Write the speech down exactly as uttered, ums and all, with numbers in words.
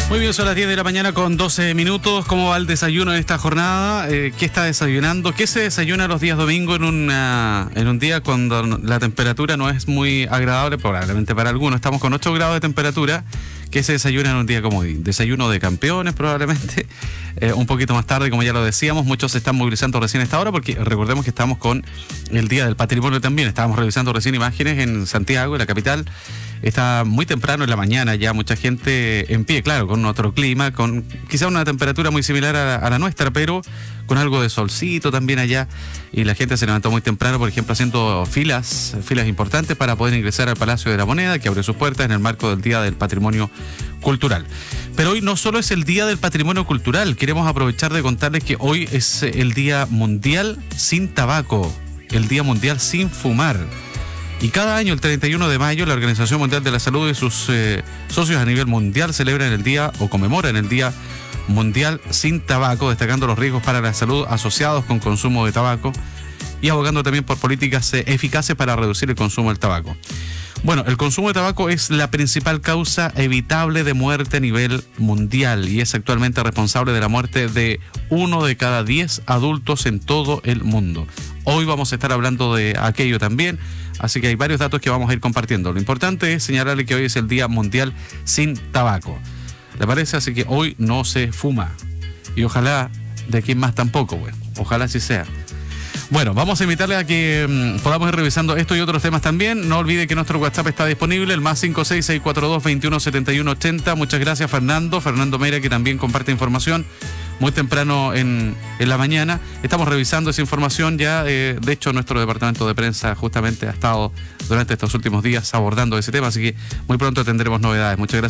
Muy bien, son las diez de la mañana con doce minutos. ¿Cómo va el desayuno en esta jornada? Eh, ¿Qué está desayunando? ¿Qué se desayuna los días domingo en, una, en un día cuando la temperatura no es muy agradable? Probablemente para algunos. Estamos con ocho grados de temperatura. ¿Qué se desayuna en un día como hoy? Desayuno de campeones probablemente. Eh, un poquito más tarde, como ya lo decíamos, muchos se están movilizando recién a esta hora porque recordemos que estamos con el Día del Patrimonio también. Estábamos revisando recién imágenes en Santiago, en la capital. Está muy temprano en la mañana, ya mucha gente en pie, claro, con otro clima, con quizá una temperatura muy similar a la, a la nuestra, pero con algo de solcito también allá, y la gente se levantó muy temprano, por ejemplo, haciendo filas, filas importantes para poder ingresar al Palacio de la Moneda, que abre sus puertas en el marco del Día del Patrimonio Cultural. Pero hoy no solo es el Día del Patrimonio Cultural, queremos aprovechar de contarles que hoy es el Día Mundial sin Tabaco, el Día Mundial sin Fumar. Y cada año, el treinta y uno de mayo, la Organización Mundial de la Salud y sus eh, socios a nivel mundial celebran el día o conmemoran el Día Mundial sin Tabaco, destacando los riesgos para la salud asociados con consumo de tabaco y abogando también por políticas eh, eficaces para reducir el consumo del tabaco. Bueno, el consumo de tabaco es la principal causa evitable de muerte a nivel mundial y es actualmente responsable de la muerte de uno de cada diez adultos en todo el mundo. Hoy vamos a estar hablando de aquello también, así que hay varios datos que vamos a ir compartiendo. Lo importante es señalarle que hoy es el Día Mundial sin Tabaco. ¿Le parece? Así que hoy no se fuma. Y ojalá de aquí en más tampoco, bueno. Ojalá así sea. Bueno, vamos a invitarle a que mmm, podamos ir revisando esto y otros temas también. No olvide que nuestro WhatsApp está disponible, el más cinco seis seis cuatro dos, veintiuno setenta y uno ochenta. Muchas gracias, Fernando. Fernando Meira, que también comparte información muy temprano en, en la mañana. Estamos revisando esa información ya. Eh, de hecho, nuestro departamento de prensa justamente ha estado durante estos últimos días abordando ese tema, así que muy pronto tendremos novedades. Muchas gracias.